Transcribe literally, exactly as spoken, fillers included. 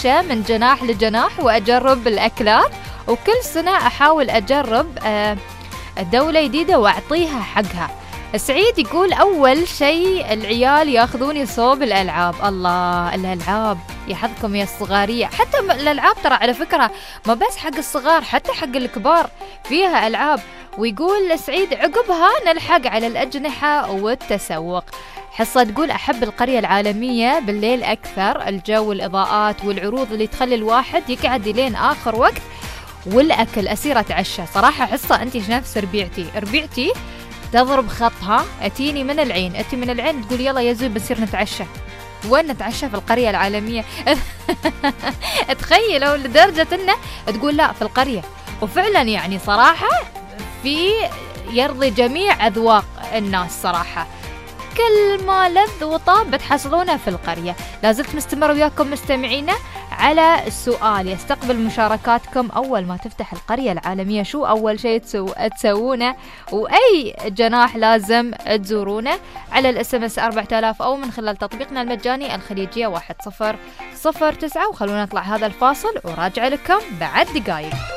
أتمشى من جناح لجناح وأجرب الأكلات، وكل سنة أحاول أجرب دولة جديدة وأعطيها حقها. سعيد يقول أول شيء العيال ياخذوني صوب الألعاب. الله، الألعاب يحظكم يا الصغارية. حتى الألعاب ترى على فكرة ما بس حق الصغار، حتى حق الكبار فيها ألعاب. ويقول سعيد عقبها نلحق على الأجنحة والتسوق. حصة تقول أحب القرية العالمية بالليل أكثر، الجو الإضاءات والعروض اللي تخلي الواحد يقعد لين آخر وقت، والأكل أسير أتعشى. صراحة حصة أنت نفس ربيعتي ربيعتي تضرب خطها، أتيني من العين أتي من العين تقول يلا يا زوي بنصير نتعشى. وين نتعشى؟ في القرية العالمية. تخيلوا لدرجة إنه تقول لا في القرية. وفعلا يعني صراحة في يرضي جميع أذواق الناس صراحة. كل ما لذ وطاب بتحصلونه في القرية. لازلت مستمر وياكم مستمعينا على السؤال، يستقبل مشاركاتكم. أول ما تفتح القرية العالمية شو أول شيء تسو... تسوونه، وأي جناح لازم تزورونه؟ على الاس ام اس أربعة آلاف أو من خلال تطبيقنا المجاني الخليجية واحد صفر صفر تسعة. وخلونا نطلع هذا الفاصل وراجع لكم بعد دقايق.